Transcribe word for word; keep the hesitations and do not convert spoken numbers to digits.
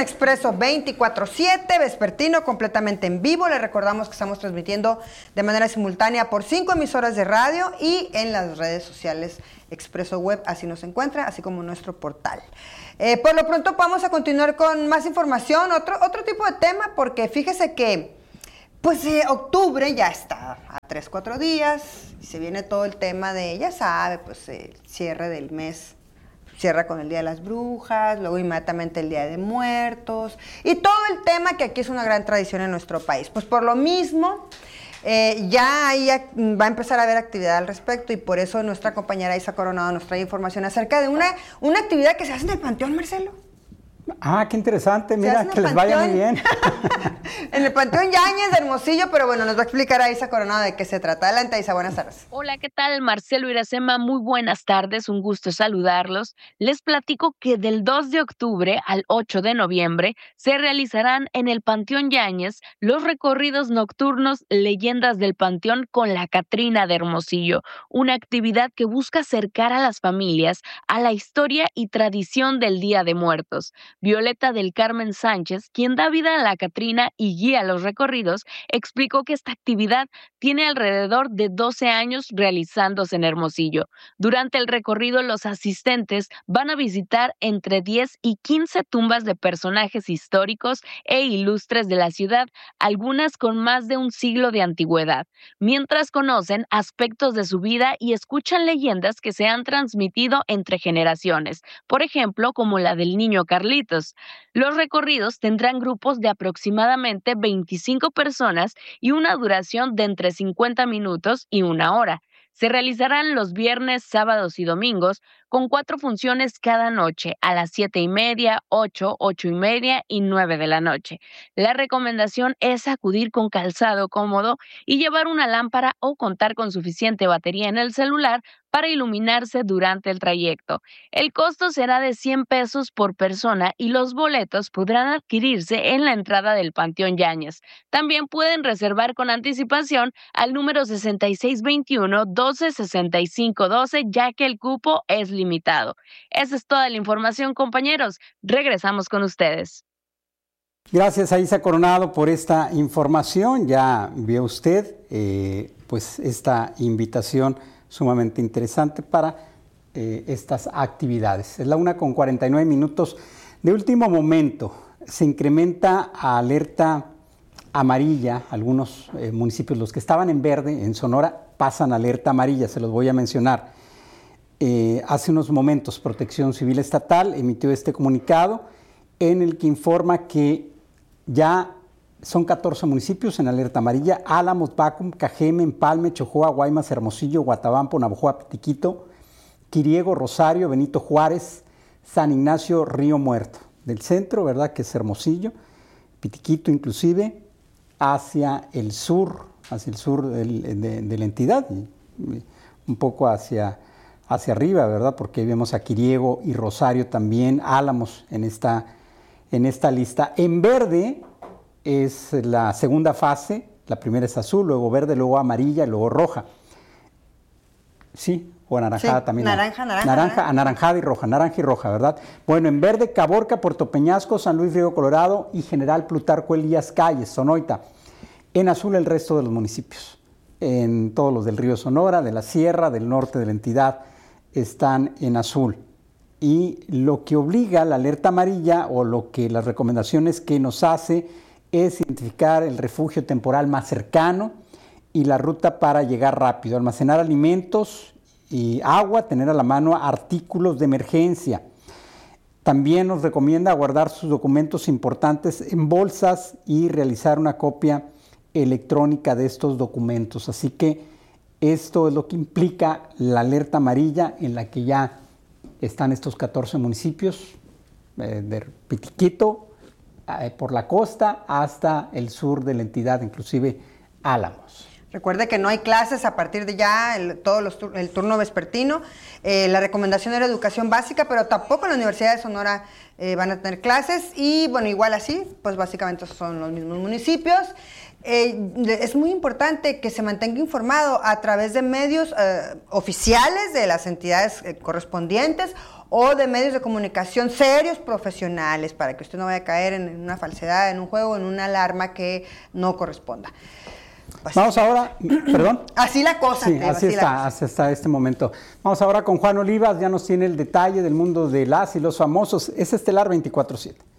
Expreso veinticuatro siete, vespertino, completamente en vivo. Les recordamos que estamos transmitiendo de manera simultánea por cinco emisoras de radio y en las redes sociales Expreso Web, así nos encuentra, así como nuestro portal. Eh, por lo pronto vamos a continuar con más información, otro, otro tipo de tema, porque fíjese que pues eh, octubre ya está a tres, cuatro días y se viene todo el tema de, ya sabe, pues el cierre del mes. Cierra con el Día de las Brujas, luego inmediatamente el Día de Muertos y todo el tema que aquí es una gran tradición en nuestro país. Pues por lo mismo, eh, ya ahí va a empezar a haber actividad al respecto y por eso nuestra compañera Isa Coronado nos trae información acerca de una, una actividad que se hace en el Panteón, Marcelo. Ah, qué interesante, mira, que les vaya muy bien. En el Panteón Yáñez de Hermosillo, pero bueno, nos va a explicar a Isa Coronado de qué se trata. Adelante, Isa, buenas tardes. Hola, ¿qué tal? Marcelo Iracema, muy buenas tardes, un gusto saludarlos. Les platico que del dos de octubre al ocho de noviembre se realizarán en el Panteón Yáñez los recorridos nocturnos Leyendas del Panteón con la Catrina de Hermosillo, una actividad que busca acercar a las familias a la historia y tradición del Día de Muertos. Violeta del Carmen Sánchez, quien da vida a la Catrina y guía los recorridos, explicó que esta actividad tiene alrededor de doce años realizándose en Hermosillo. Durante el recorrido, los asistentes van a visitar entre diez y quince tumbas de personajes históricos e ilustres de la ciudad, algunas con más de un siglo de antigüedad, mientras conocen aspectos de su vida y escuchan leyendas que se han transmitido entre generaciones, por ejemplo, como la del niño Carlitos. Los recorridos tendrán grupos de aproximadamente veinticinco personas y una duración de entre cincuenta minutos y una hora. Se realizarán los viernes, sábados y domingos con cuatro funciones cada noche a las siete y media, ocho, ocho y media y nueve de la noche. La recomendación es acudir con calzado cómodo y llevar una lámpara o contar con suficiente batería en el celular para iluminarse durante el trayecto. El costo será de cien pesos por persona y los boletos podrán adquirirse en la entrada del Panteón Yáñez. También pueden reservar con anticipación al número sesenta y seis veintiuno, doce sesenta y cinco doce, ya que el cupo es limitado. Esa es toda la información, compañeros. Regresamos con ustedes. Gracias a Isa Coronado por esta información. Ya vio usted eh, pues esta invitación sumamente interesante para eh, estas actividades. Es la una con cuarenta y nueve minutos. De último momento, se incrementa a alerta amarilla. Algunos eh, municipios, los que estaban en verde, en Sonora, pasan a alerta amarilla, se los voy a mencionar. Eh, hace unos momentos, Protección Civil Estatal emitió este comunicado en el que informa que ya son catorce municipios en alerta amarilla: Álamos, Pacum, Cajeme, Empalme, Chojoa, Guaymas, Hermosillo, Guatabampo, Navojoa, Pitiquito, Quiriego, Rosario, Benito Juárez, San Ignacio, Río Muerto. Del centro, ¿verdad?, que es Hermosillo, Pitiquito inclusive, hacia el sur, hacia el sur del, de, de la entidad, y un poco hacia, hacia arriba, ¿verdad?, porque vemos a Quiriego y Rosario también, Álamos en esta, en esta lista. En verde es la segunda fase, la primera es azul, luego verde, luego amarilla, luego roja. Sí, o anaranjada sí, también. Naranja, naranja. Naranja, anaranjada y roja, naranja y roja, ¿verdad? Bueno, en verde, Caborca, Puerto Peñasco, San Luis Río Colorado y General Plutarco Elías Calles, Sonoita. En azul el resto de los municipios. En todos los del río Sonora, de la sierra, del norte de la entidad, están en azul. Y lo que obliga la alerta amarilla, o lo que las recomendaciones que nos hace, es identificar el refugio temporal más cercano y la ruta para llegar rápido, almacenar alimentos y agua, tener a la mano artículos de emergencia. También nos recomienda guardar sus documentos importantes en bolsas y realizar una copia electrónica de estos documentos. Así que esto es lo que implica la alerta amarilla, en la que ya están estos catorce municipios, eh, de Pitiquito, eh, por la costa hasta el sur de la entidad, inclusive Álamos. Recuerde que no hay clases a partir de ya el, todos los, el turno vespertino. Eh, la recomendación era educación básica, pero tampoco en la Universidad de Sonora eh, van a tener clases. Y bueno, igual así, pues básicamente son los mismos municipios. eh, es muy importante que se mantenga informado a través de medios eh, oficiales de las entidades eh, correspondientes o de medios de comunicación serios, profesionales, para que usted no vaya a caer en una falsedad, en un juego, en una alarma que no corresponda. Así. Vamos ahora, perdón. Así la cosa. Sí, Teo, así, así está, la cosa. así está este momento. Vamos ahora con Juan Olivas, ya nos tiene el detalle del mundo de las y los famosos. Es Estelar veinticuatro siete.